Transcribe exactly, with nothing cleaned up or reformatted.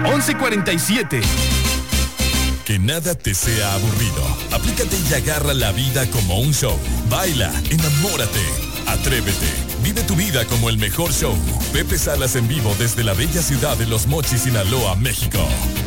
once cuarenta y siete. Que nada te sea aburrido. Aplícate y agarra la vida como un show. Baila, enamórate, atrévete. Vive tu vida como el mejor show. Pepe Salas en vivo desde la bella ciudad de Los Mochis, Sinaloa, México.